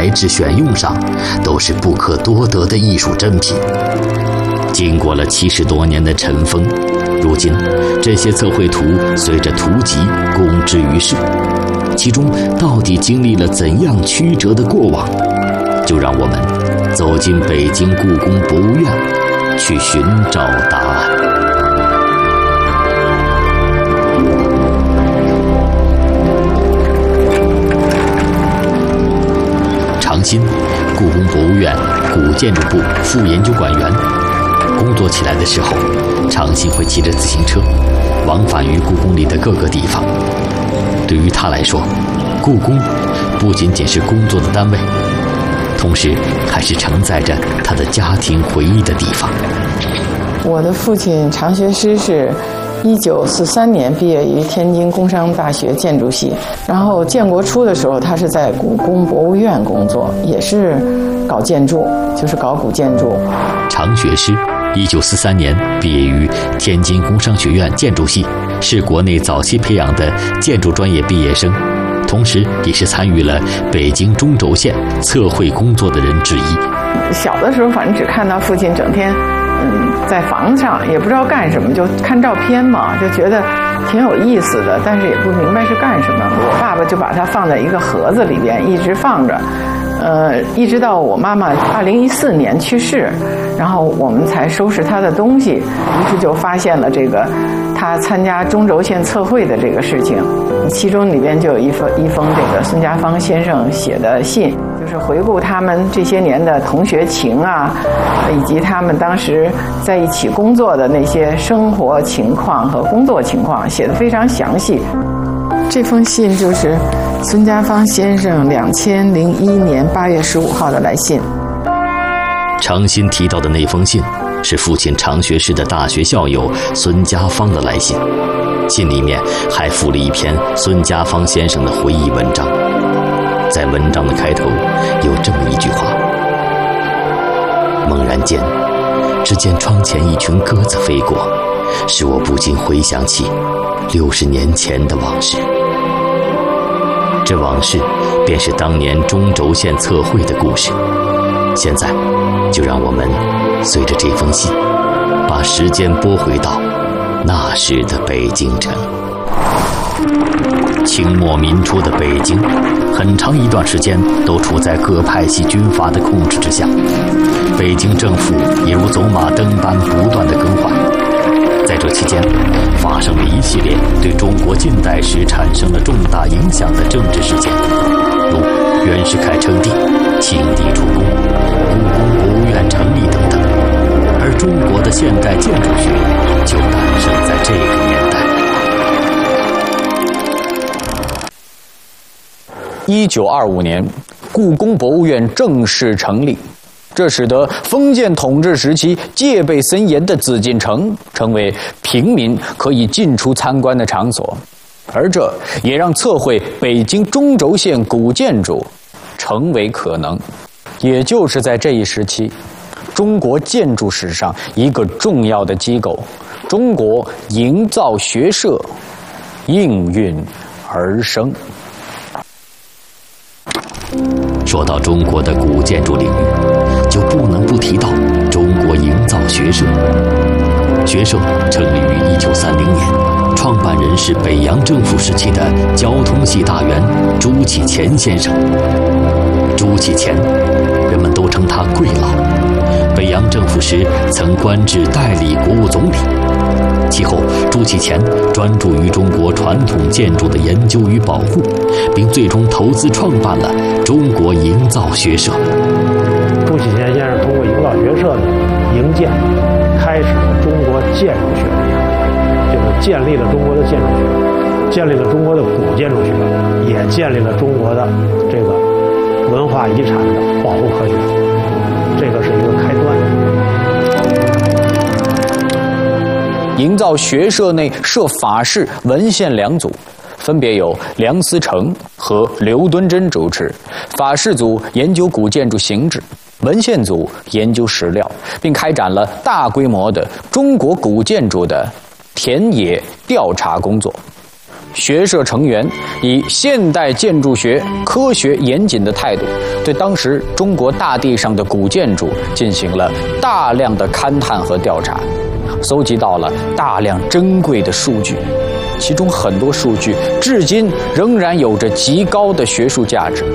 质选用上，都是不可多得的艺术珍品。经过了70多年的尘封，如今这些测绘图随着图集公之于世，其中到底经历了怎样曲折的过往？就让我们走进北京故宫博物院，去寻找答案。常新，故宫博物院古建筑部副研究馆员。工作起来的时候，常新会骑着自行车，往返于故宫里的各个地方。对于他来说，故宫不仅仅是工作的单位，同时还是承载着他的家庭回忆的地方。 我的父亲常学师是1943年毕业于天津工商大学建筑系，然后建国初的时候，他是在故宫博物院工作，也是搞建筑，就是搞古建筑。 常学师1943年毕业于天津工商学院建筑系，是国内早期培养的建筑专业毕业生，同时也是参与了北京中轴线测绘工作的人之一。 小的时候，反正只看到父亲整天在房子上，也不知道干什么，就看照片嘛，就觉得挺有意思的，但是也不明白是干什么。我爸爸就把它放在一个盒子里边，一直放着。一直到我妈妈2014年去世，然后我们才收拾她的东西，于是就发现了这个她参加中轴线测绘的这个事情。其中里边就有一封这个孙家芳先生写的信，就是回顾他们这些年的同学情啊，以及他们当时在一起工作的那些生活情况和工作情况，写得非常详细。这封信就是孙家芳先生2001年8月15号的来信。 常新提到的那封信是父亲常学师的大学校友孙家芳的来信，信里面还附了一篇孙家芳先生的回忆文章。在文章的开头有这么一句话：猛然间，只见窗前一群鸽子飞过，使我不禁回想起60年前的往事。这往事便是当年中轴线测绘的故事。现在就让我们随着这封信，把时间拨回到那时的北京城。清末民初的北京，很长一段时间都处在各派系军阀的控制之下，北京政府也如走马灯般不断的更换。在这期间，发生了一系列对中国近代史产生了重大影响的政治事件，如袁世凯称帝、清帝出宫、故宫博物院成立等等。而中国的现代建筑学就诞生在这个年代。 1925年，故宫博物院正式成立。这使得封建统治时期戒备森严的紫禁城成为平民可以进出参观的场所，而这也让测绘北京中轴线古建筑成为可能。也就是在这一时期，中国建筑史上一个重要的机构——中国营造学社应运而生。 说到中国的古建筑领域，就不能不提到中国营造学社。学社成立于1930年，创办人是北洋政府时期的交通系大员朱启潜先生。朱启潜，人们都称他贵老。北洋政府时曾官至代理国务总理。其后，朱启潜专注于中国传统建筑的研究与保护，并最终投资创办了中国营造学社。 朱启潜先生通过营造学社的营建，开始了中国建筑学的演变，就是建立了中国的建筑学，建立了中国的古建筑学，也建立了中国的这个文化遗产的保护科学。这个是一个开端。 营造学社内设法式文献两组，分别由梁思成和刘敦桢主持。法式组研究古建筑形制，文献组研究史料，并开展了大规模的中国古建筑的田野调查工作。 学社成员以现代建筑学科学严谨的态度，对当时中国大地上的古建筑进行了大量的勘探和调查，搜集到了大量珍贵的数据，其中很多数据至今仍然有着极高的学术价值。